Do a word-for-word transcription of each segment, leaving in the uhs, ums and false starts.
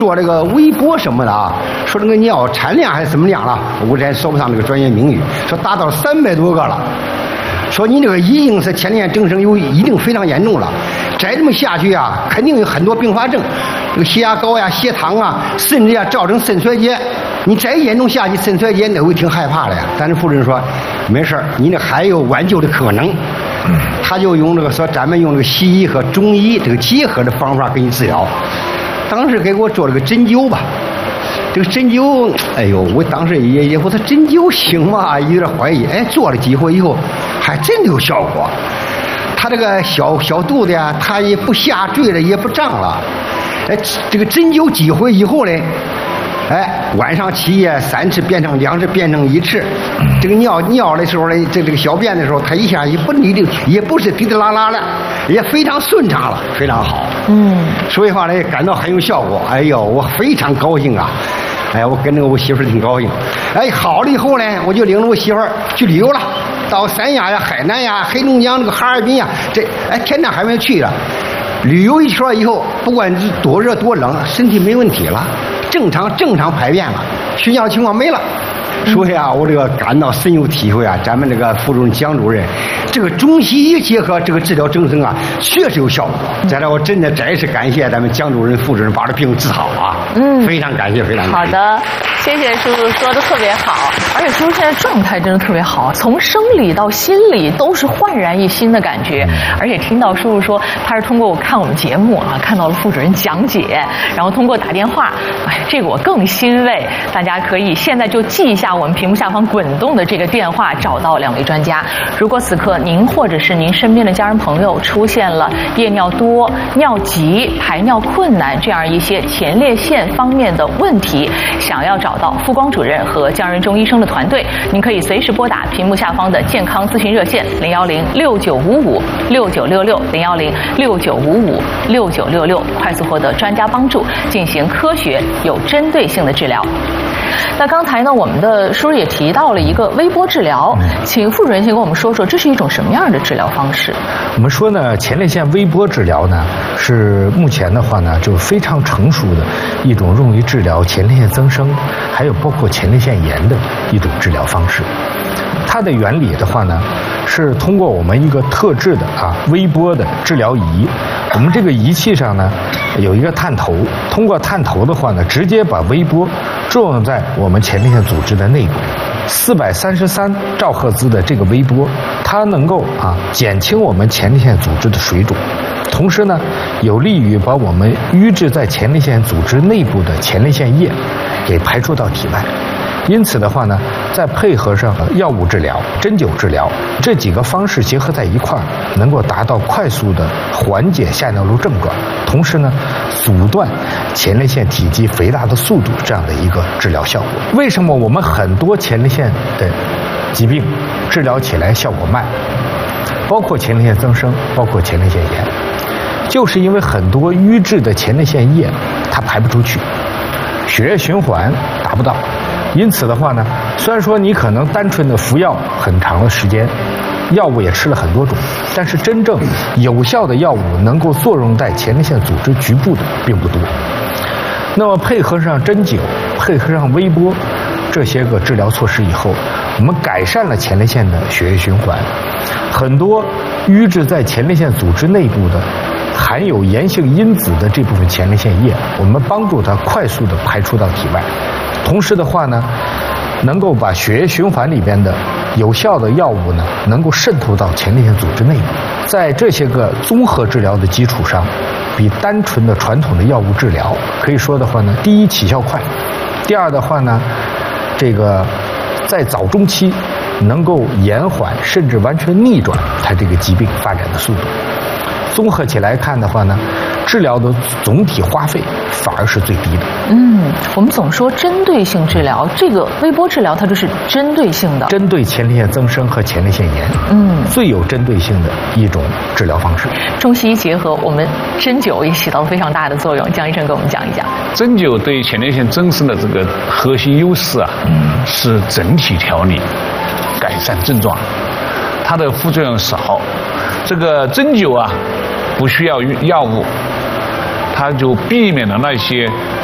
说这个微波什么的啊，说这个尿产量还是怎么样了，我这说不上这个专业名语，说达到三百多个了，说你这个已经是前列腺增生有一定非常严重了，再这么下去啊，肯定有很多并发症，这个血压高呀、血糖啊，甚至呀造成肾衰竭。你再严重下去，肾衰竭那会挺害怕的呀。但是夫人说，没事儿，你这还有挽救的可能。他就用这个说咱们用这个西医和中医这个结合的方法给你治疗。当时给我做了个针灸吧，这个针灸，哎呦，我当时也也不知道针灸行吗？有点怀疑。哎，做了几回以后，还真的有效果。他这个小小肚子呀，他也不下坠了，也不胀了。哎，这个针灸几回以后呢，哎，晚上起夜三次变成两次，变成一次。这个尿尿的时候呢，这这个小便的时候，他一下也不一定，也不是滴滴啦啦的，也非常顺畅了，非常好。嗯，所以话呢，感到很有效果。哎呦，我非常高兴啊！哎，我跟着我媳妇儿挺高兴。哎，好了以后呢，我就领着我媳妇儿去旅游了，到三亚呀、海南呀、黑龙江这个哈尔滨呀，这哎天南海北去了。旅游一圈以后，不管是多热多冷，身体没问题了，正常正常排便了，血尿情况没了。所以啊，我这个感到深有体会啊，咱们这个副主任蒋主任，这个中西医结合这个治疗增生啊，确实有效果。在这我真的再次感谢咱们蒋主任、副主任把这病治好啊，嗯，非常感谢，非常感谢。 好的，谢谢叔叔说的特别好，而且叔叔现在状态真的特别好，从生理到心理都是焕然一新的感觉。而且听到叔叔说他是通过我看我们节目啊，看到了副主任讲解，然后通过打电话，哎，这个我更欣慰。大家可以现在就记一下我们屏幕下方滚动的这个电话，找到两位专家。如果此刻您或者是您身边的家人朋友出现了夜尿多、尿急、排尿困难这样一些前列腺方面的问题，想要找到傅光主任和姜仁中医生的团队，您可以随时拨打屏幕下方的健康咨询热线零幺零六九五五六九六六零幺零六九五五六九六六，快速获得专家帮助，进行科学有针对性的治疗。那刚才呢，我们的叔叔也提到了一个微波治疗，请副主任先跟我们说说，这是一种什么样的治疗方式？ 我们说呢，前列腺微波治疗呢，是目前的话呢，就非常成熟的一种用于治疗前列腺增生，还有包括前列腺炎的一种治疗方式。它的原理的话呢，是通过我们一个特制的啊微波的治疗仪，我们这个仪器上呢有一个探头，通过探头的话呢，直接把微波作用在我们前列腺组织的内部。四百三十三兆赫兹的这个微波，它能够啊减轻我们前列腺组织的水肿，同时呢，有利于把我们淤滞在前列腺组织内部的前列腺液给排出到体外。因此的话呢，再配合上药物治疗、针灸治疗这几个方式结合在一块儿，能够达到快速的缓解下尿路症状，同时呢，阻断前列腺体积肥大的速度这样的一个治疗效果。为什么我们很多前列腺的疾病治疗起来效果慢，包括前列腺增生，包括前列腺炎，就是因为很多淤滞的前列腺液它排不出去，血液循环达不到。因此的话呢，虽然说你可能单纯的服药很长的时间，药物也吃了很多种，但是真正有效的药物能够作用在前列腺组织局部的并不多。那么配合上针灸，配合上微波这些个治疗措施以后，我们改善了前列腺的血液循环，很多淤滞在前列腺组织内部的含有炎性因子的这部分前列腺液，我们帮助它快速的排出到体外。同时的话呢，能够把血液循环里边的有效的药物呢，能够渗透到前列腺组织内部。在这些个综合治疗的基础上，比单纯的传统的药物治疗可以说的话呢，第一起效快，第二的话呢，这个在早中期能够延缓甚至完全逆转它这个疾病发展的速度。综合起来看的话呢，治疗的总体花费反而是最低的。 嗯，我们总说针对性治疗，这个微波治疗它就是针对性的， 针对前列腺增生和前列腺炎，嗯，最有针对性的一种治疗方式。 中西医结合，我们针灸也起到了非常大的作用。姜医生给我们讲一讲， 针灸对前列腺增生的这个核心优势啊，嗯，是整体调理、改善症状，它的副作用少。这个针灸啊，不需要药物，它就避免了那些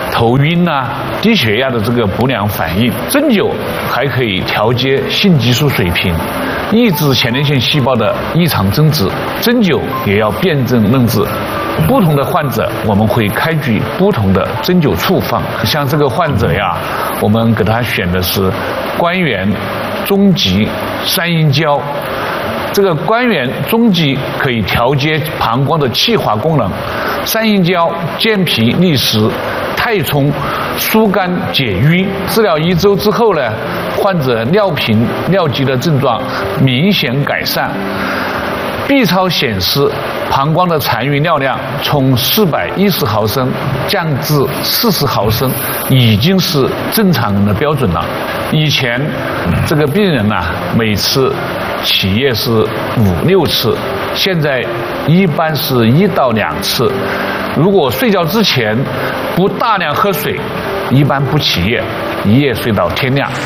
头晕啊、低血压的这个不良反应。针灸还可以调节性激素水平，抑制前列腺细胞的异常增殖。针灸也要辨证论治，不同的患者我们会开具不同的针灸处方。像这个患者呀，我们给他选的是关元、中极、三阴交。这个关元、中极可以调节膀胱的气化功能，三阴交健脾利湿，太冲疏肝解郁。治疗一周之后呢，患者尿频、尿急的症状明显改善。B 超显示，膀胱的残余尿量从四百一十毫升降至四十毫升，已经是正常人的标准了。以前这个病人呐、啊，每次起夜是五六次，现在一般是一到两次。如果睡觉之前不大量喝水，一般不起夜，一夜睡到天亮。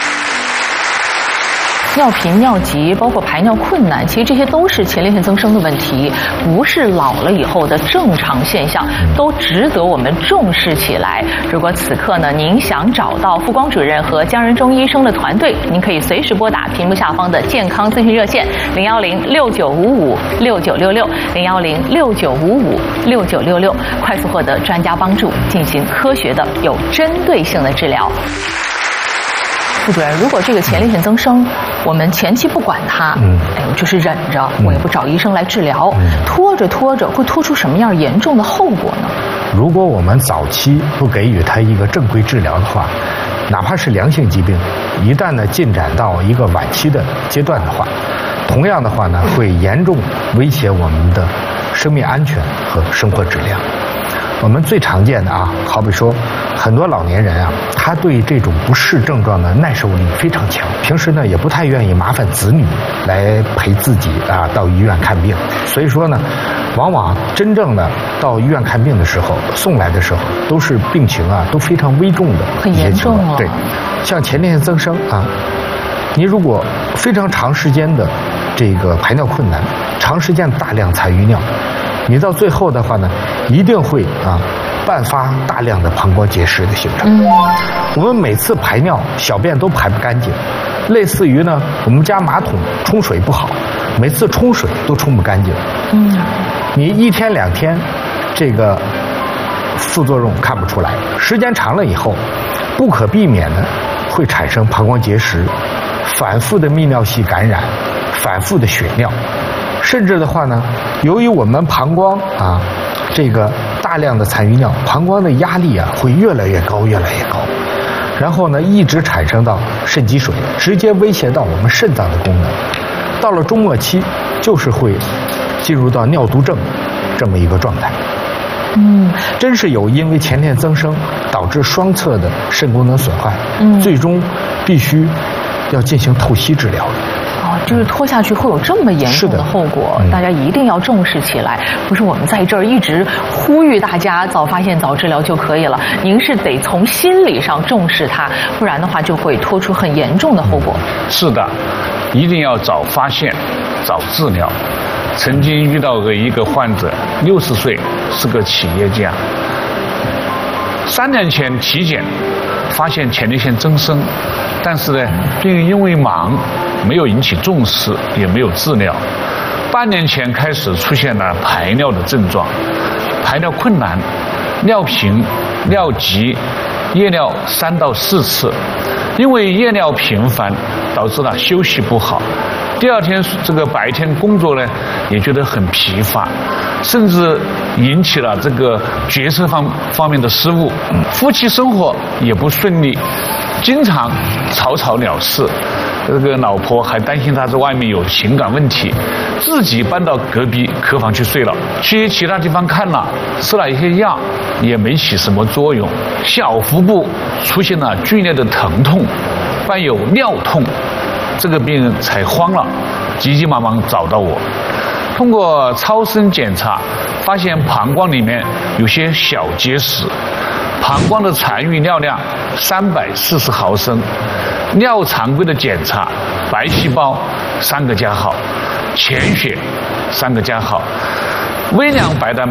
尿频、尿急，包括排尿困难，其实这些都是前列腺增生的问题，不是老了以后的正常现象，都值得我们重视起来。如果此刻呢，您想找到傅光主任和姜仁忠医生的团队，您可以随时拨打屏幕下方的健康咨询热线零幺零六九五五六九六六零幺零六九五五六九六六，快速获得专家帮助，进行科学的、有针对性的治疗。副主任，如果这个前列腺增生，我们前期不管它，嗯，哎，就是忍着，我也不找医生来治疗，嗯、拖着拖着会拖出什么样严重的后果呢？ 如果我们早期不给予它一个正规治疗的话，哪怕是良性疾病，一旦呢进展到一个晚期的阶段的话，同样的话呢，会严重威胁我们的生命安全和生活质量。我们最常见的啊，好比说，很多老年人啊，他对这种不适症状的耐受力非常强，平时呢也不太愿意麻烦子女来陪自己啊到医院看病，所以说呢，往往真正的到医院看病的时候，送来的时候都是病情啊都非常危重的， 很严重了。 对，像前列腺增生啊，你如果非常长时间的这个排尿困难，长时间大量残余尿。你到最后的话呢，一定会啊伴发大量的膀胱结石的形成。嗯，我们每次排尿小便都排不干净，类似于呢我们家马桶冲水不好，每次冲水都冲不干净。嗯，你一天两天这个副作用看不出来，时间长了以后，不可避免的会产生膀胱结石，反复的泌尿系感染，反复的血尿。甚至的话呢，由于我们膀胱啊，这个大量的残余尿，膀胱的压力啊会越来越高，越来越高，然后呢，一直产生到肾积水，直接威胁到我们肾脏的功能。到了中末期，就是会进入到尿毒症这么一个状态。嗯，真是有因为前列腺增生导致双侧的肾功能损坏，嗯，最终必须要进行透析治疗的。 哦，就是拖下去会有这么严重的后果，嗯、大家一定要重视起来。不是我们在这儿一直呼吁大家早发现早治疗就可以了，您是得从心理上重视它，不然的话就会拖出很严重的后果。 是的，一定要早发现早治疗。曾经遇到过一个患者，六十岁，是个企业家，三年前体检发现前列腺增生，但是呢，病人因为忙，没有引起重视，也没有治疗。半年前开始出现了排尿的症状，排尿困难、尿频、尿急、夜尿三到四次。因为夜尿频繁，导致了休息不好。第二天这个白天工作呢，也觉得很疲乏，甚至引起了这个决策方方面的失误。夫妻生活也不顺利，经常吵吵了事。这个老婆还担心他在外面有情感问题，自己搬到隔壁客房去睡了。去其他地方看了，吃了一些药，也没起什么作用。小腹部出现了剧烈的疼痛，伴有尿痛，这个病人才慌了，急急忙忙找到我。通过超声检查，发现膀胱里面有些小结石，膀胱的残余尿量三百四十毫升。尿常规的检查，白细胞三个加号，潜血三个加号，微量白蛋白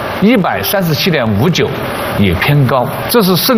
一百三十七点五九也偏高，这是肾